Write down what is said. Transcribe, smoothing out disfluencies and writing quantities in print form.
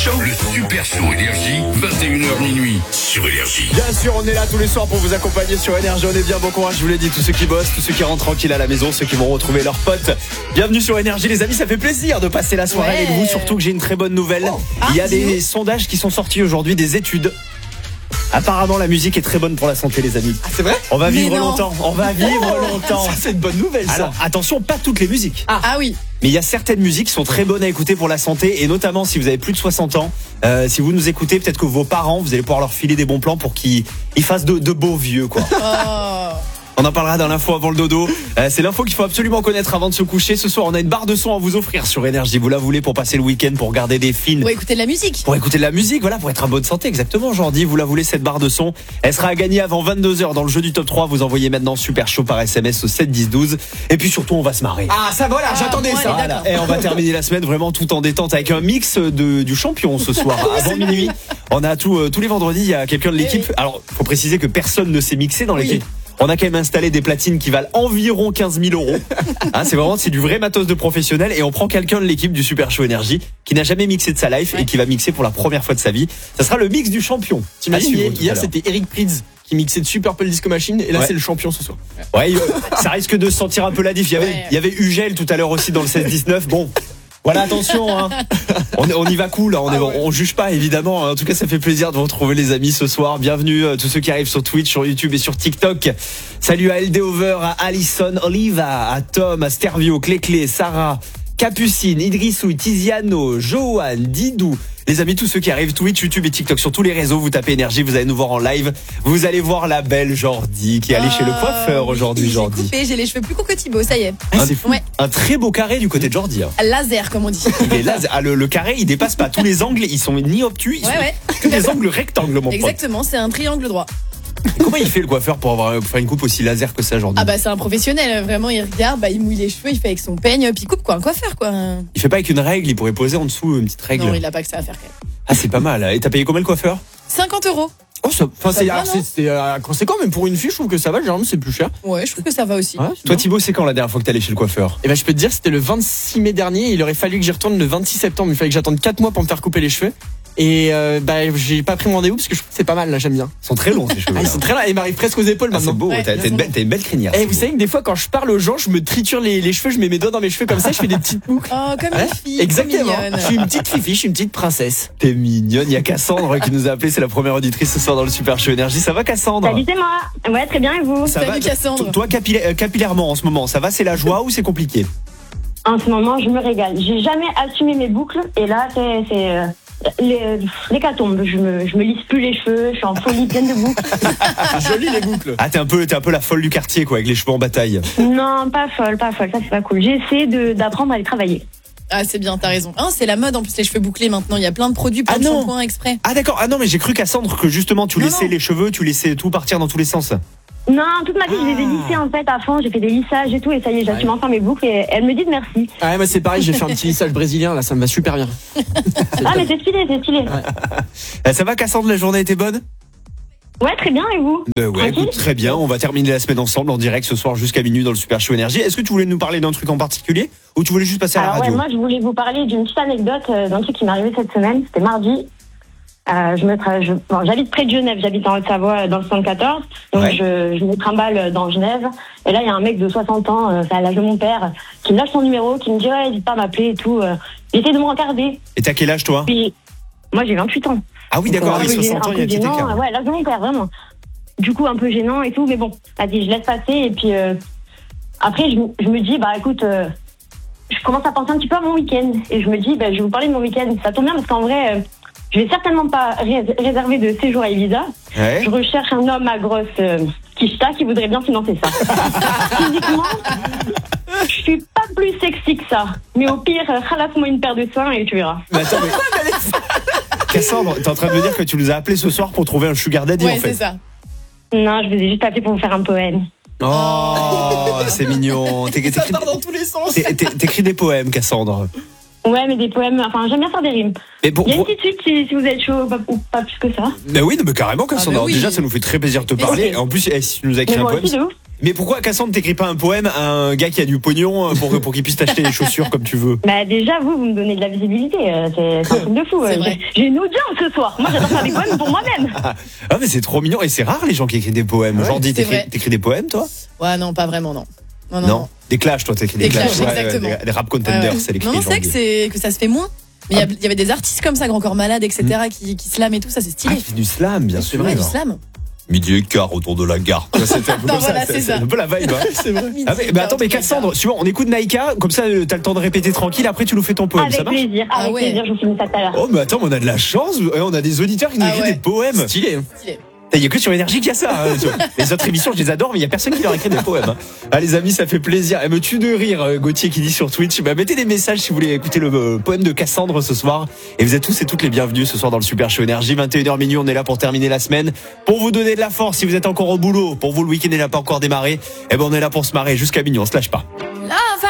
Show. Le Super Show Énergie, 21h minuit sur Énergie. Bien sûr, on est là tous les soirs pour vous accompagner sur Énergie. On est bien, bon courage, je vous l'ai dit, tous ceux qui bossent, tous ceux qui rentrent tranquilles à la maison, ceux qui vont retrouver leurs potes. Bienvenue sur Énergie les amis, ça fait plaisir de passer la soirée avec vous, surtout que j'ai une très bonne nouvelle. Il y a des sondages qui sont sortis aujourd'hui, des études. Apparemment la musique est très bonne pour la santé les amis. Ah, c'est vrai? On va vivre longtemps, on va vivre longtemps. Ça c'est une bonne nouvelle ça. Alors attention, pas toutes les musiques. Ah oui. Mais il y a certaines musiques qui sont très bonnes à écouter pour la santé. Et notamment si vous avez plus de 60 ans, si vous nous écoutez, peut-être que vos parents, vous allez pouvoir leur filer des bons plans pour qu'ils fassent de beaux vieux quoi. On en parlera dans l'info avant le dodo. C'est l'info qu'il faut absolument connaître avant de se coucher. Ce soir, on a une barre de son à vous offrir sur Énergie. Vous la voulez pour passer le week-end, pour regarder des films. Pour écouter de la musique. Pour écouter de la musique, voilà, pour être en bonne santé, exactement, Jordi. Vous la voulez, cette barre de son. Elle sera à gagner avant 22h dans le jeu du top 3. Vous envoyez maintenant Super Show par SMS au 7 10 12. Et puis surtout, on va se marrer. Ah, ça voilà, j'attendais ça. Voilà. Et on va terminer la semaine vraiment tout en détente avec un mix du champion ce soir. Avant minuit, on a tous les vendredis, il y a quelqu'un de l'équipe. Alors, faut préciser que personne ne s'est mixé dans l'équipe. On a quand même installé des platines qui valent environ 15 000 €. Hein, c'est du vrai matos de professionnel et on prend quelqu'un de l'équipe du Super Show Énergie qui n'a jamais mixé de sa life et qui va mixer pour la première fois de sa vie. Ça sera le mix du champion. T'imagines, hier c'était Eric Prydz qui mixait de Super Purple Disco Machine et là c'est le champion ce soir. Ouais, ça risque de se sentir un peu la diff. Il y avait Ugel tout à l'heure aussi dans le 16-19. Bon. Voilà, attention, hein. On y va cool, hein. On juge pas évidemment. En tout cas, ça fait plaisir de vous retrouver les amis ce soir. Bienvenue tous ceux qui arrivent sur Twitch, sur YouTube et sur TikTok. Salut à LD Over, à Alison, Oliva, à Tom, à Stervio, Cléclé, Sarah, Capucine, Idrissou, Tiziano, Johan, Didou. Les amis, tous ceux qui arrivent, Twitch, YouTube et TikTok, sur tous les réseaux, vous tapez Énergie, vous allez nous voir en live. Vous allez voir la belle Jordi qui est allée chez le coiffeur aujourd'hui, Jordi. J'ai les cheveux plus courts que Thibaut, ça y est. C'est fou. Ouais. Un très beau carré du côté de Jordi. Hein. Laser, comme on dit. Le carré, il dépasse pas. Tous les angles, ils sont ni obtus, ils sont que des angles rectangles, mon pote. Exactement, c'est un triangle droit. Et comment il fait le coiffeur pour faire une coupe aussi laser que ça, Jordi? Ah bah c'est un professionnel, vraiment il regarde, il mouille les cheveux, il fait avec son peigne, puis coupe quoi, un coiffeur quoi. Il fait pas avec une règle, il pourrait poser en dessous une petite règle. Non, il a pas que ça à faire quand même. Ah c'est pas mal. Et t'as payé combien le coiffeur? 50 €. Oh c'est conséquent, même pour une fille, je trouve que ça va, généralement c'est plus cher. Ouais, je trouve que ça va aussi. Ouais, toi Thibaut, c'est quand la dernière fois que t'es allé chez le coiffeur? Eh ben je peux te dire, c'était le 26 mai dernier, il aurait fallu que j'y retourne le 26 septembre, il fallait que j'attende 4 mois pour me faire couper les cheveux. Et j'ai pas pris mon rendez-vous parce que je trouve que c'est pas mal là, j'aime bien. Ils sont très longs ces cheveux. Ils sont très longs, ils m'arrivent presque aux épaules maintenant. C'est beau, t'as une belle crinière. Et vous savez que des fois quand je parle aux gens, je me triture les cheveux, je mets mes doigts dans mes cheveux comme ça, je fais des petites boucles. Oh, comme une fille. Exactement. Je suis une petite fifi, je suis une petite princesse. T'es mignonne. Il y a Cassandre qui nous a appelé, c'est la première auditrice ce soir dans le Super Show Énergie. Ça va Cassandre? Salut, c'est moi. Ouais, très bien, et vous? Ça Salut va, Cassandre. Toi capillairement en ce moment, ça va, c'est la joie ou c'est compliqué? En ce moment, je me régale. J'ai jamais assumé mes boucles et là, c'est l'hécatombe. Je me lisse plus les cheveux, je suis en folie, pleine de boucles. Joli les boucles. Ah, t'es un peu la folle du quartier quoi, avec les cheveux en bataille. Non, pas folle, ça c'est pas cool. J'ai essayé d'apprendre à les travailler. Ah c'est bien, t'as raison. C'est la mode en plus les cheveux bouclés maintenant, il y a plein de produits, plein de shampoings exprès. Ah d'accord, ah non mais j'ai cru Cassandre que justement tu laissais les cheveux, tu laissais tout partir dans tous les sens. Non, toute ma vie, je les ai lissés en fait à fond, j'ai fait des lissages et tout, et ça y est, j'assume enfin mes boucles et elles me disent merci. Ah ouais, moi c'est pareil, j'ai fait un petit lissage brésilien, là ça me va super bien. Mais c'est stylé. Ouais. Ça va Cassandre, la journée était bonne? Ouais, très bien, et vous? Ouais, écoute, très bien, on va terminer la semaine ensemble en direct ce soir jusqu'à minuit dans le Super Show Énergie. Est-ce que tu voulais nous parler d'un truc en particulier ou tu voulais juste passer à la radio? Ouais, moi je voulais vous parler d'une petite anecdote d'un truc qui m'est arrivé cette semaine, c'était mardi. J'habite près de Genève, j'habite en Haute-Savoie dans le 74, donc je me trimballe dans Genève, et là il y a un mec de 60 ans, c'est à l'âge de mon père, qui me lâche son numéro, qui me dit n'hésite pas à m'appeler et tout, il essaie de me regarder. Et t'as quel âge toi? Puis, moi j'ai 28 ans. Ah oui d'accord, avec 60 ans il y a un petit écart. Ouais, l'âge de mon père, vraiment. Du coup un peu gênant et tout, mais bon, vas-y, je laisse passer, et puis après je me dis, écoute, je commence à penser un petit peu à mon week-end, et je me dis, je vais vous parler de mon week-end, ça tombe bien parce qu'en vrai... je vais certainement pas réserver de séjour à Ibiza. Ouais. Je recherche un homme à grosse quicheta qui voudrait bien financer ça. Physiquement, je suis pas plus sexy que ça. Mais au pire, ralasse-moi une paire de seins et tu verras. Mais attends, Cassandre, t'es en train de me dire que tu nous as appelés ce soir pour trouver un sugar daddy en fait? Ouais, c'est ça. Non, je vous ai juste appelé pour vous faire un poème. Oh, c'est mignon. Ça part dans tous les sens. T'écris des poèmes, Cassandre? Ouais, mais des poèmes, j'aime bien faire des rimes. Il y a une petite suite si vous êtes chaud ou pas plus que ça. Mais oui, mais carrément, Cassandre. oui. Déjà, ça nous fait très plaisir de te parler. En plus, si tu nous as écrit un poème. Mais pourquoi, Cassandre, t'écris pas un poème à un gars qui a du pognon pour qu'il puisse t'acheter les chaussures comme tu veux? Bah déjà, vous me donnez de la visibilité. C'est un truc de fou. C'est vrai. J'ai une audience ce soir. Moi, j'adore faire des poèmes pour moi-même. Ah, mais c'est trop mignon. Et c'est rare les gens qui écrivent des poèmes. Jordi, c'est vrai. t'écris des poèmes, toi? Ouais, non, pas vraiment, non. Non. Des clashs, toi, t'écris des Des clashs, Ouais, exactement. des rap contenders, c'est l'écrit. Non, c'est vrai que ça se fait moins. Mais il y avait des artistes comme ça, Grand Corps Malade, etc., qui slam et tout, ça c'est Ah, stylé. c'est du slam, bien sûr. Ouais, du slam. Midi et quart autour de la gare. C'était un peu comme Voilà, ça. c'est ça. un peu la vibe. Hein. C'est vrai. Ah, mais attends, mais Cassandre, suivant, on écoute Naïka, comme ça t'as le temps de répéter tranquille, après tu nous fais ton poème, ça Avec marche? plaisir. Ah Avec ouais. plaisir, je vous finis ça tout à l'heure. Oh, mais attends, on a de la chance, on a des auditeurs qui nous Ah écrivent ouais. des poèmes. Stylé. Stylé. Il y a que sur Énergie qu'il y a ça. Hein. Les autres émissions, je les adore, mais il y a personne qui leur écrit des poèmes. Hein. Ah, les amis, ça fait plaisir. Elle me tue de rire, Gauthier qui dit sur Twitch. Bah, mettez des messages si vous voulez écouter le poème de Cassandre ce soir. Et vous êtes tous et toutes les bienvenus ce soir dans le Super Show Énergie. 21h minuit, on est là pour terminer la semaine. Pour vous donner de la force si vous êtes encore au boulot. Pour vous, le week-end n'est pas encore démarré. Eh ben, on est là pour se marrer jusqu'à minuit. On se lâche pas.